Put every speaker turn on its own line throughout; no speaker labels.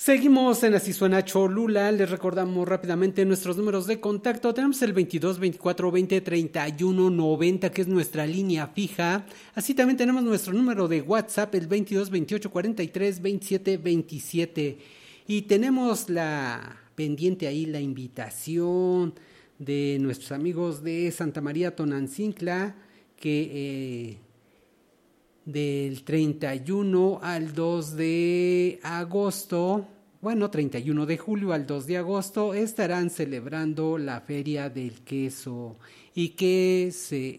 Seguimos en Así Suena Cholula. Les recordamos rápidamente nuestros números de contacto. Tenemos el 22 24 20 31 90, que es nuestra línea fija. Así también tenemos nuestro número de WhatsApp, el 22 28 43 27 27. Y tenemos la pendiente ahí, la invitación de nuestros amigos de Santa María Tonantzintla, que del 31 al 2 de agosto, 31 de julio al 2 de agosto, estarán celebrando la Feria del Queso. ¿Y qué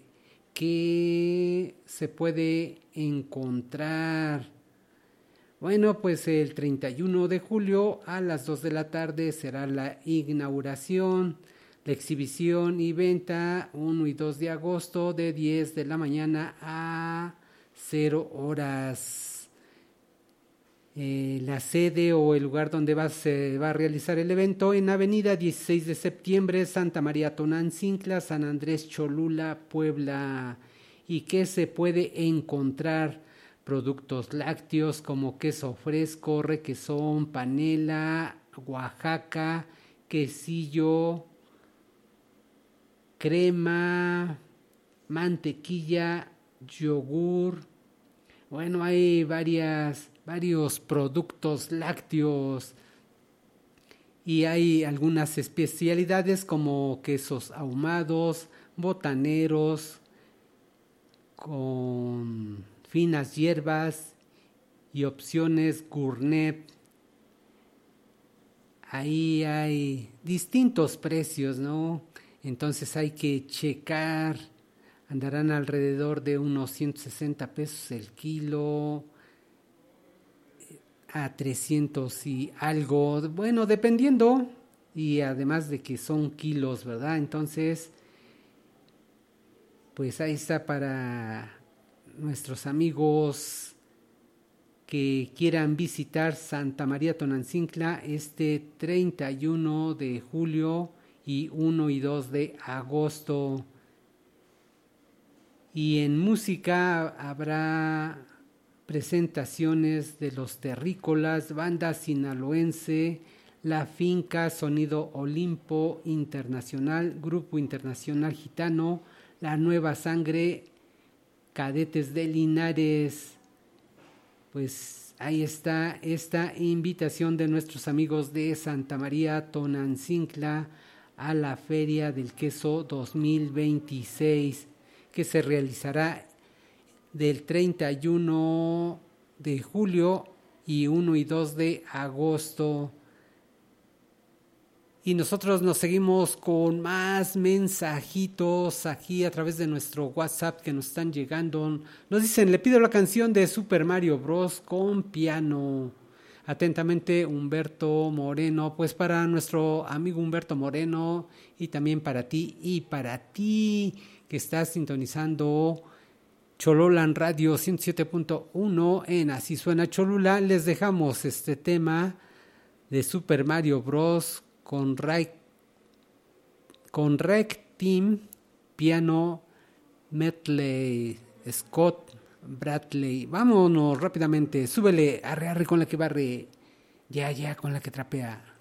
se puede encontrar? Bueno, pues el 31 de julio a las 2 de la tarde será la inauguración, la exhibición y venta 1 y 2 de agosto de 10 de la mañana a 0 horas. La sede o el lugar donde se va a realizar el evento en Avenida 16 de Septiembre, Santa María Tonantzintla, San Andrés Cholula, Puebla. ¿Y qué se puede encontrar? Productos lácteos como queso fresco, requesón, panela, Oaxaca, quesillo, crema, mantequilla, yogur. Bueno, hay varios productos lácteos y hay algunas especialidades como quesos ahumados, botaneros, con finas hierbas y opciones gourmet. Ahí hay distintos precios, ¿no? Entonces hay que checar. Andarán alrededor de unos 160 pesos el kilo, a 300 y algo, bueno, dependiendo, y además de que son kilos, ¿verdad? Entonces, pues ahí está para nuestros amigos que quieran visitar Santa María Tonantzintla este 31 de julio y 1 y 2 de agosto. Y en música habrá presentaciones de Los Terrícolas, banda sinaloense, La Finca, Sonido Olimpo Internacional, Grupo Internacional Gitano, La Nueva Sangre, Cadetes de Linares. Pues ahí está esta invitación de nuestros amigos de Santa María Tonantzintla a la Feria del Queso 2026, que se realizará del 31 de julio y 1 y 2 de agosto. Y nosotros nos seguimos con más mensajitos aquí a través de nuestro WhatsApp que nos están llegando. Nos dicen, le pido la canción de Super Mario Bros. Con piano. Atentamente, Humberto Moreno. Pues para nuestro amigo Humberto Moreno y también para ti que estás sintonizando Chololan Radio 107.1 en Así Suena Cholula, les dejamos este tema de Super Mario Bros. con Rec Team, piano, Medley, Scott Bradley. Vámonos rápidamente, súbele, arre con la que barre, ya con la que trapea.